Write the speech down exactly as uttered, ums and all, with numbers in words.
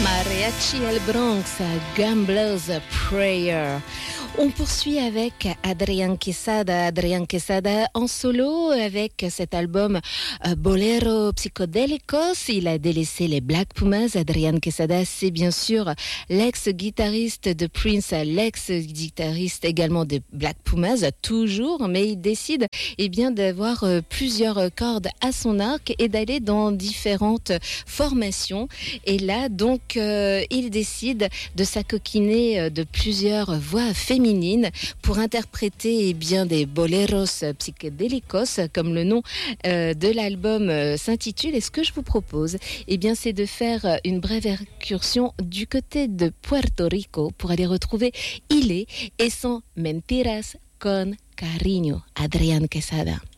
Mariachi El Bronx, Gambler's Prayer. On poursuit avec Adrián Quesada. Adrián Quesada en solo avec cet album euh, Bolero Psicodélicos. Il a délaissé les Black Pumas. Adrián Quesada, c'est bien sûr l'ex-guitariste de Prince, l'ex-guitariste également des Black Pumas, toujours, mais il décide eh bien, d'avoir euh, plusieurs cordes à son arc et d'aller dans différentes formations. Et là, donc, euh, il décide de s'acoquiner euh, de plusieurs voix féminines pour interpréter eh bien, des boleros psychédélicos, comme le nom euh, de l'album euh, s'intitule. Et ce que je vous propose, eh bien, c'est de faire une brève incursion du côté de Puerto Rico pour aller retrouver Ile et son Mentiras con Cariño, Adrián Quesada.